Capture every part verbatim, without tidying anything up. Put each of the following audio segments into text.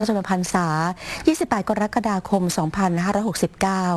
ชนมพรรษา ยี่สิบแปด กรกฎาคม สองพันห้าร้อยหกสิบเก้า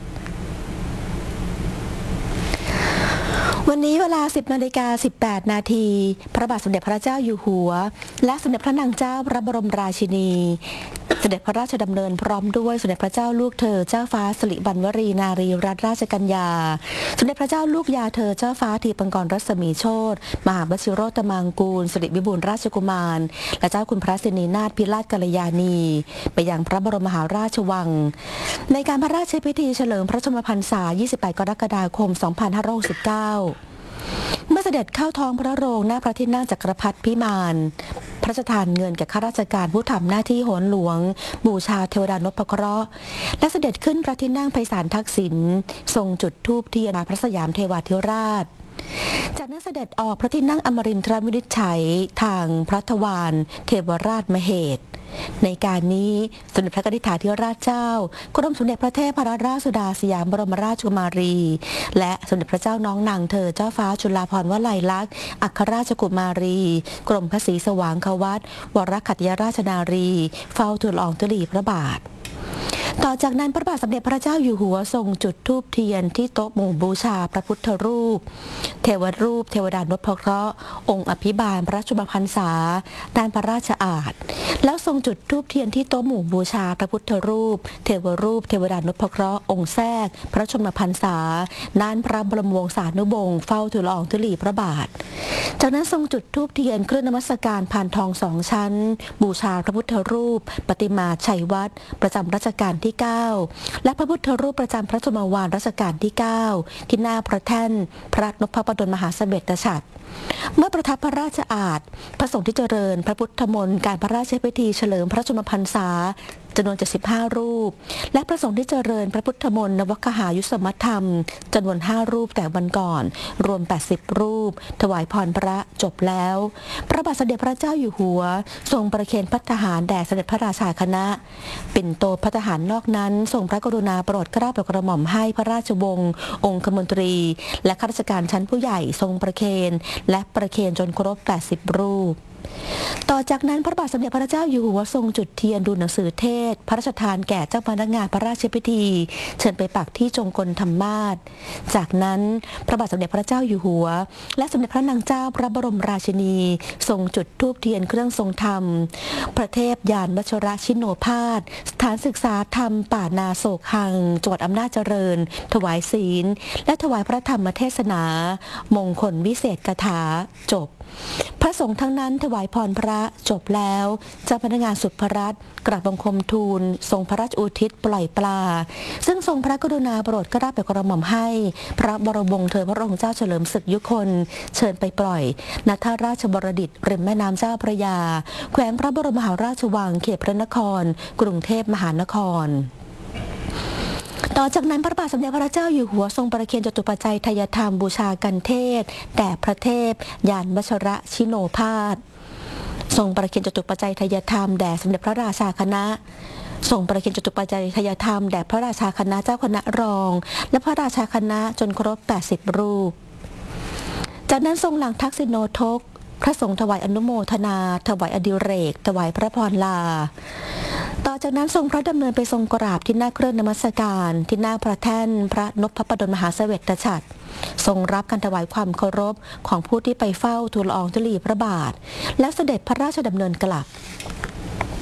วันนี้เวลา สิบนาฬิกาสิบแปดนาที พระบาทสมเด็จพระเจ้าอยู่หัวและสมเด็จพระนางเจ้าพระบรมราชินีเสด็จพระราชดำเนินพร้อมด้วยสมเด็จพระเจ้าลูกเธอเจ้าฟ้าสิริวัณวรีนารีรัตนราชกัญญาสมเด็จพระเจ้าลูกยาเธอเจ้าฟ้าทีปังกรรัศมีโชติมหาวชิโรตมังกูลสิริวิบูลย์ราชกุมารและเจ้าคุณพระสินีนาถพิราชกัลยาณีไปยังพระบรมมหาราชวังในการพระราชพิธีเฉลิมพระชนมพรรษา ยี่สิบแปด กรกฎาคม สองพันห้าร้อยหกสิบเก้า เมื่อเสด็จเข้าท้องพระโรงหน้าพระที่นั่งจักรพรรดิพิมานพระราชทานเงินแก่ข้าราชการผู้ทำหน้าที่โหรหลวงบูชาเทวดานพเคราะห์และเสด็จขึ้นพระที่นั่งไพศาลทักษิณทรงจุดธูปเทียนพระสยามเทวาธิราชจากนั้นเสด็จออกพระที่นั่งอมรินทรวินิจฉัยทางพระทวารเทวราชมเหตุในการนี้สมเด็จพระกนิษฐาธิราชเจ้ากรมสมเด็จพระเทพรัตนราชสุดาสยามบรมราชกุมารีและสมเด็จพระเจ้าน้องนางเธอเจ้าฟ้าจุฬาภรณ์วลัยลักษณ์อัครราชกุมารีกรมพระศรีสว่างควัตรวรคัตยราชนารีเฝ้าทูลละอองธุลีพระบาทต่อจากนั้นพระบาทสมเด็จพระเจ้าอยู่หัวทรงจุดธูปเทียนที่โต๊ะหมู่บูชาพระพุทธรูปเทวรูปเทวดานพเคราะห์องค์อภิบาลพระชนมพรรษาด้านพระราชอาสน์แล้วทรงจุดธูปเทียนที่โต๊ะหมู่บูชาพระพุทธรูปเทวรูปเทวดานพเคราะห์องค์แทรกพระชนมพรรษาด้านพระบรมวงศานุวงศ์เฝ้าทูลละอองธุลีพระบาทจากนั้นทรงจุดธูปเทียนเครื่องนมัสการพานทองสองชั้นบูชาพระพุทธรูปปฏิมาชัยวัฒน์ประจำรัชกาลที่เก้าและพระพุทธรูปประจำพระชนมวาลรัชกาลที่เก้าที่หน้าพระแท่นพระนพบดลมหาเสด็จฉัตรเมื่อประทับพระราชอาสน์พระสงฆ์ที่เจริญพระพุทธมนต์การพระราชพิธีเฉลิมพระชนมพรรษาจำนวนเจ็ดสิบห้ารูปและพระสงฆ์ที่เจริญพระพุทธมนต์นวคหายุสมธรรมจำนวนห้ารูปแต่วันก่อนรวมแปดสิบรูปถวายพรพระจบแล้วพระบาทสมเด็จพระเจ้าอยู่หัวทรงประเคนพัฒหารแด่เสด็จพระราชาคณะปิ่นโตพัฒหารนอกนั้นทรงพระกรุณาโปรดเกล้าโปรดกระหม่อมให้พระราชวงศ์องคมนตรีและข้าราชการชั้นผู้ใหญ่ทรงประเคนและประเคนจนครบแปดสิบรูปต่อจากนั้นพระบาทสมเด็จพระเจ้าอยู่หัวทรงจุดเทียนดูหนังสือเทศพระราชทานแก่เจ้าพนักงานพระราชพิธีเชิญไปปักที่จงกลธรรมาสจากนั้นพระบาทสมเด็จพระเจ้าอยู่หัวและสมเด็จพระนางเจ้าพระบรมราชินีทรงจุดธูปเทียนเครื่องทรงธรรมพระเทพยานวชรชิโนภาสสถานศึกษาธรรมป่านาโศกหังจังหวัดอำนาจเจริญถวายศีลและถวายพระธรรมเทศนามงคลวิเศษกถาจบพระสงฆ์ทั้งนั้นถวายพรพระจบแล้วเจ้าพนักงานสุภรัตน์กราบบังคมทูลทรงพระราชอุทิศปล่อยปลาซึ่งทรงพระกรุณาโปรดเกล้าโปรดกระหม่อมให้พระบรมวงศ์เธอพระองค์เจ้าเฉลิมศึกยุคนเชิญไปปล่อยณท่าราชบรดิตริมแม่น้ำเจ้าพระยาแขวงพระบรมมหาราชวังเขตพระนครกรุงเทพมหานครต่อจากนั้นพระบาทสมเด็จพระเจ้าอยู่หัวทรงประเคนจตุปัจจัยทายธรรมบูชากันเทศแด่พระเทพยานวชรชิโนภาสทรงประเคนจตุปัจจัยทายธรรมแด่สมเด็จพระราชาคณะทรงประเคนจตุปัจจัยทายธรรมแด่พระราชาคณะเจ้าคณะรองและพระราชาคณะจนครบแปดสิบรูปจากนั้นทรงหลังทักษิณโนทกพระสงฆ์ถวายอนุโมทนาถวายอดิเรกถวายพระพรลาต่อจากนั้นทรงพระดำเนินไปทรงกราบที่หน้าเครื่องนมัสการที่หน้าพระแท่นพระนพบดลมหาเสด็จฉัตรทรงรับการถวายความเคารพของผู้ที่ไปเฝ้าทูลละอองธุลีพระบาทและเสด็จพระราชดำเนินกลับ